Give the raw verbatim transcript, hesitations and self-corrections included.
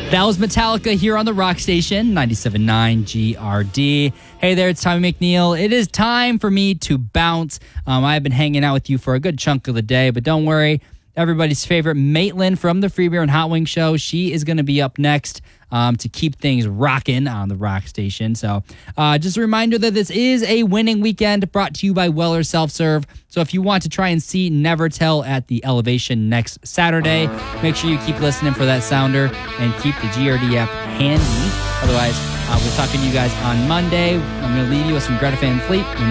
That was Metallica here on the Rock Station, ninety-seven point nine G R D. Hey there, it's Tommy McNeil. It is time for me to bounce. Um, I've been hanging out with you for a good chunk of the day, but don't worry. Everybody's favorite Maitland from the Free Beer and Hot Wing Show. She is going to be up next um, to keep things rocking on the Rock Station. So uh, just a reminder that this is a winning weekend brought to you by Weller Self-Serve. So if you want to try and see Never Tell at the Elevation next Saturday, make sure you keep listening for that sounder and keep the G R D app handy. Otherwise, uh, we're talking to you guys on Monday. I'm going to leave you with some Greta Van Fleet.